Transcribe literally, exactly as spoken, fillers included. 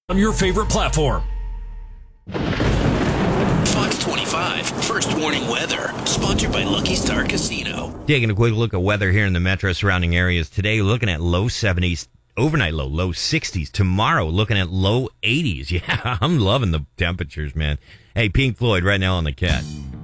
on your favorite platform. Fox twenty-five, First Warning Weather, sponsored by Lucky Star Casino. Taking a quick look at weather here in the metro surrounding areas today, looking at low seventies, overnight low, low sixties. Tomorrow, looking at low eighties. Yeah, I'm loving the temperatures, man. Hey, Pink Floyd right now on the Cat.